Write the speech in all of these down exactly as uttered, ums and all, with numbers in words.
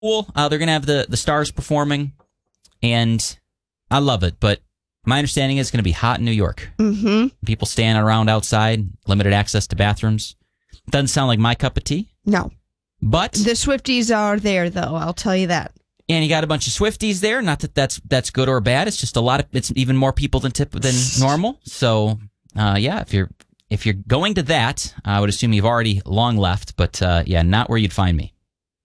cool. Uh, they're going to have the, the stars performing, and I love it. But my understanding is it's going to be hot in New York. Mm-hmm. People standing around outside, limited access to bathrooms. Doesn't sound like my cup of tea. No. But the Swifties are there, though. I'll tell you that. And you got a bunch of Swifties there. Not that that's that's good or bad. It's just a lot of. It's even more people than tip than normal. So uh, yeah, if you're if you're going to that, I would assume you've already long left. But uh, yeah, not where you'd find me.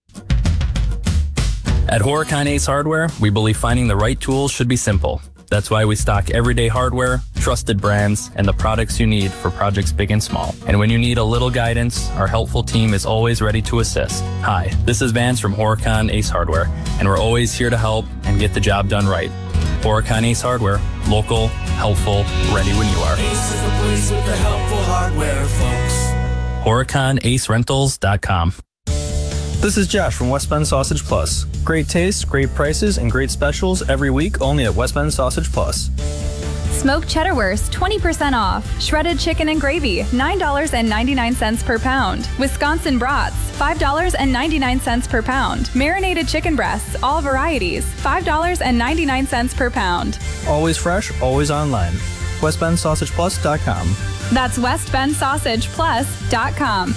At Horicon Ace Hardware, we believe finding the right tools should be simple. That's why we stock everyday hardware, trusted brands, and the products you need for projects big and small. And when you need a little guidance, our helpful team is always ready to assist. Hi, this is Vance from Horicon Ace Hardware, and we're always here to help and get the job done right. Horicon Ace Hardware, local, helpful, ready when you are. Ace is the place with the helpful hardware, folks. Horicon Ace Rentals dot com. This is Josh from West Bend Sausage Plus. Great taste, great prices, and great specials every week only at West Bend Sausage Plus. Smoked cheddar wurst, twenty percent off. Shredded chicken and gravy, nine dollars and ninety-nine cents per pound. Wisconsin brats, five dollars and ninety-nine cents per pound. Marinated chicken breasts, all varieties, five dollars and ninety-nine cents per pound. Always fresh, always online. West Bend Sausage Plus dot com. That's West Bend Sausage Plus dot com.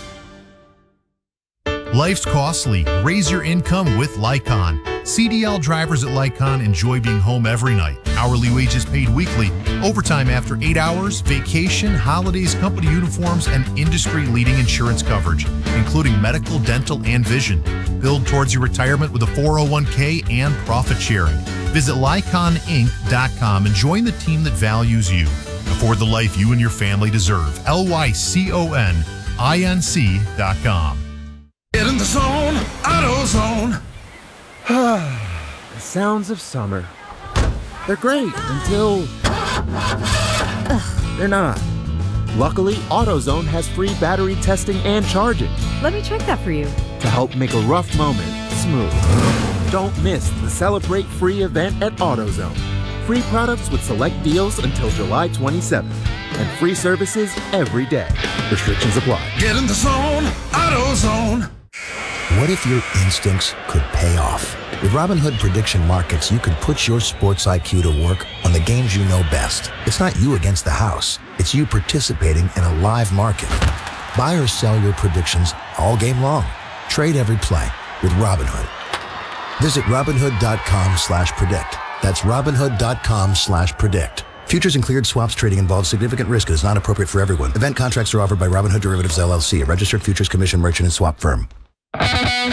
Life's costly. Raise your income with Lycon. C D L drivers at Lycon enjoy being home every night. Hourly wages paid weekly, overtime after eight hours, vacation, holidays, company uniforms, and industry-leading insurance coverage, including medical, dental, and vision. Build towards your retirement with a four oh one k and profit sharing. Visit Lycon Inc dot com and join the team that values you. Afford the life you and your family deserve. L Y C O N I N C dot com. Get in the zone, AutoZone. The sounds of summer. They're great until they're not. Luckily, AutoZone has free battery testing and charging Let me check that for you. to help make a rough moment smooth. Don't miss the Celebrate Free event at AutoZone. Free products with select deals until July twenty-seventh. And free services every day. Restrictions apply. Get in the zone, AutoZone. What if your instincts could pay off? With Robinhood Prediction Markets, you could put your sports I Q to work on the games you know best. It's not you against the house. It's you participating in a live market. Buy or sell your predictions all game long. Trade every play with Robinhood. Visit Robinhood.com slash predict. That's Robinhood.com slash predict. Futures and cleared swaps trading involves significant risk and is not appropriate for everyone. Event contracts are offered by Robinhood Derivatives, L L C, a registered futures commission merchant and swap firm.